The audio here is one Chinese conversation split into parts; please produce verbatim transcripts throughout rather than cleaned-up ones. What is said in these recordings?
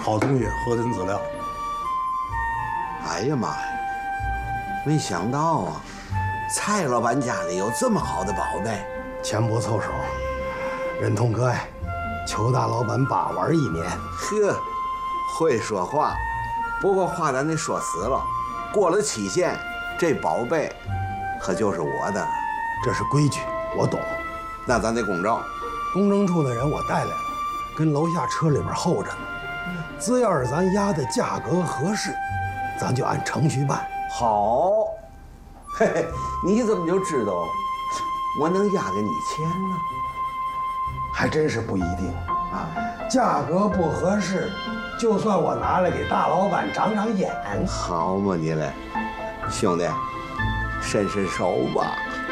好东西、核心资料。 哎呀妈呀，没想到啊，蔡老板家里有这么好的宝贝。 钱不凑手，忍痛割爱，求大老板把玩一年。 呵，会说话，不过话咱得说死了，过了期限，这宝贝可就是我的了。 这是规矩，我懂。 那咱得公证。 公证处的人我带来了，跟楼下车里边候着呢。只要是咱压的价格合适，咱就按程序办。 好，嘿嘿，你怎么就知道我能压给你钱呢？ 还真是不一定啊，价格不合适，就算我拿来给大老板长长眼。 好嘛你嘞，兄弟，伸伸手吧。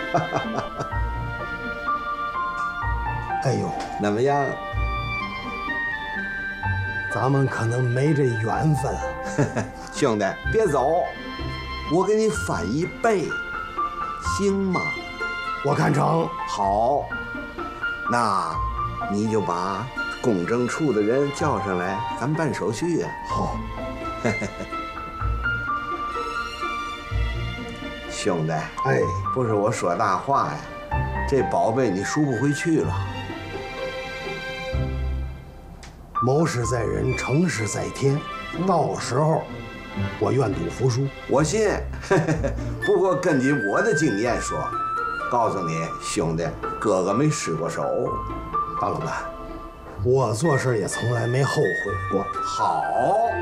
哎呦， 怎么样？ 咱们可能没这缘分了。 兄弟，别走，我给你翻一倍，行吗？ 我看成。 好，那你就把公证处的人叫上来，咱办手续呀。 好。 兄弟， 哎， 不是我说大话呀，这宝贝你赎不回去了。 谋事在人，成事在天，到时候我愿赌服输。 我信。不过根据我的经验说，告诉你兄弟，哥哥没失过手。 大老板，我做事也从来没后悔过。 好。